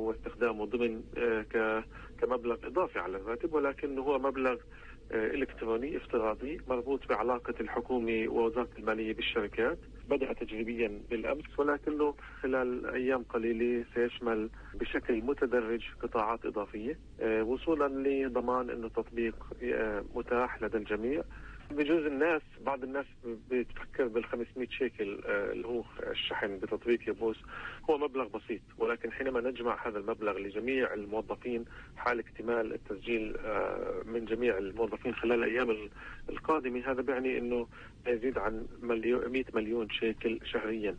واستخدامه ضمن كمبلغ إضافي على الراتب، ولكنه هو مبلغ إلكتروني افتراضي مربوط بعلاقة الحكومة ووزارة المالية بالشركات. بدأ تجريبيا بالأمس، ولكنه خلال أيام قليلة سيشمل بشكل متدرج قطاعات إضافية وصولا لضمان أنه تطبيق متاح لدى الجميع. بجوز بعض الناس بتفكر بال500 شيكل اللي هو الشحن بتطبيق يبوس هو مبلغ بسيط، ولكن حينما نجمع هذا المبلغ لجميع الموظفين حال اكتمال التسجيل من جميع الموظفين خلال الأيام القادمة، هذا بيعني أنه يزيد عن 100 مليون شيكل شهريا.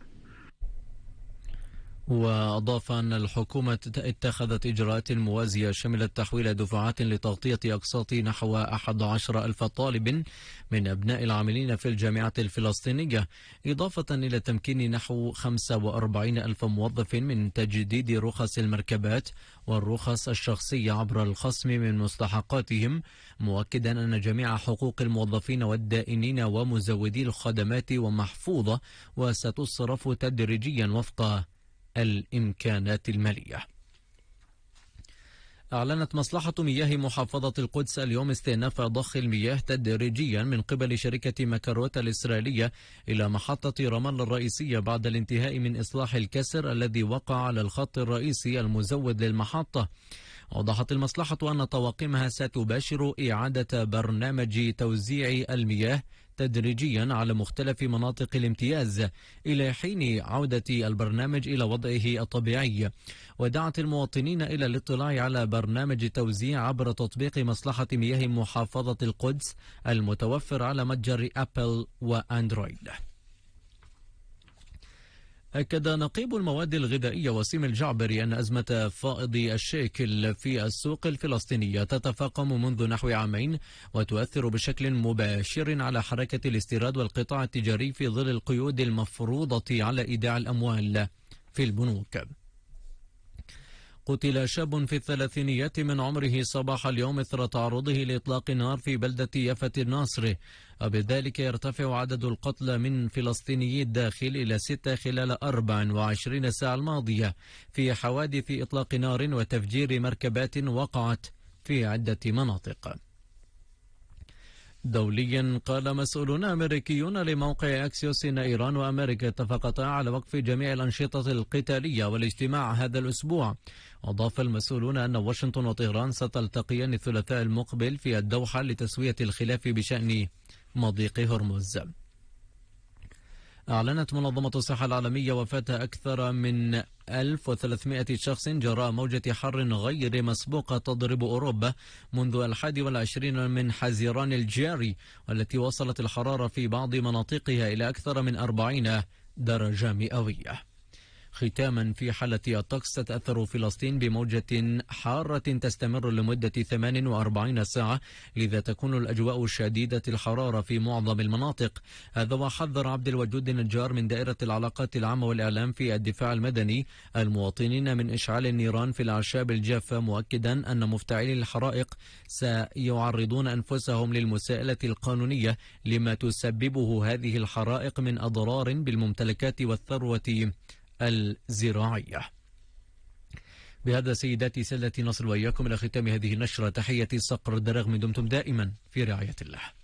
وأضاف أن الحكومة اتخذت إجراءات موازية شملت تحويل دفعات لتغطية أقساط نحو 11,000 طالب من أبناء العاملين في الجامعة الفلسطينية، إضافة إلى تمكين نحو 45,000 موظف من تجديد رخص المركبات والرخص الشخصية عبر الخصم من مستحقاتهم، مؤكدا أن جميع حقوق الموظفين والدائنين ومزودي الخدمات ومحفوظة وستصرف تدريجيا وفق الإمكانات المالية. أعلنت مصلحة مياه محافظة القدس اليوم استئناف ضخ المياه تدريجيا من قبل شركة مكاروت الإسرائيلية إلى محطة رام الله الرئيسية بعد الانتهاء من إصلاح الكسر الذي وقع على الخط الرئيسي المزود للمحطة. وضحت المصلحة أن طواقمها ستباشر إعادة برنامج توزيع المياه تدريجيا على مختلف مناطق الامتياز إلى حين عودة البرنامج إلى وضعه الطبيعي. ودعت المواطنين إلى الاطلاع على برنامج التوزيع عبر تطبيق مصلحة مياه محافظة القدس المتوفر على متجر أبل وأندرويد. أكد نقيب المواد الغذائية وسيم الجعبري أن أزمة فائض الشيكل في السوق الفلسطينية تتفاقم منذ نحو عامين وتؤثر بشكل مباشر على حركة الاستيراد والقطاع التجاري في ظل القيود المفروضة على إيداع الأموال في البنوك. قتل شاب في الثلاثينيات من عمره صباح اليوم إثر تعرضه لإطلاق نار في بلدة يافة الناصر، وبذلك يرتفع عدد القتلى من فلسطينيي الداخل إلى 6 خلال 24 ساعة الماضية في حوادث إطلاق نار وتفجير مركبات وقعت في عدة مناطق. دوليا، قال مسؤولون أمريكيون لموقع أكسيوس إن إيران وأمريكا اتفقتا على وقف جميع الأنشطة القتالية والاجتماع هذا الأسبوع. أضاف المسؤولون أن واشنطن وطهران ستلتقيان الثلاثاء المقبل في الدوحة لتسوية الخلاف بشأن مضيق هرمز. أعلنت منظمة الصحة العالمية وفاة أكثر من 1300 شخص جراء موجة حر غير مسبوقة تضرب أوروبا منذ 21 من حزيران الجاري، والتي وصلت الحرارة في بعض مناطقها إلى أكثر من 40 درجة مئوية. ختاما، في حالة الطقس تتأثر فلسطين بموجة حارة تستمر لمدة 48 ساعة، لذا تكون الأجواء شديدة الحرارة في معظم المناطق. هذا وحذر عبد الوجود النجار من دائرة العلاقات العامة والإعلام في الدفاع المدني المواطنين من إشعال النيران في الأعشاب الجافة، مؤكدا أن مفتعلي الحرائق سيعرضون أنفسهم للمساءلة القانونية لما تسببه هذه الحرائق من أضرار بالممتلكات والثروة الزراعية. بهذا سيداتي سادتي نصل وإياكم إلى ختام هذه النشرة. تحياتي صقر الدرغم، دمتم دائما في رعاية الله.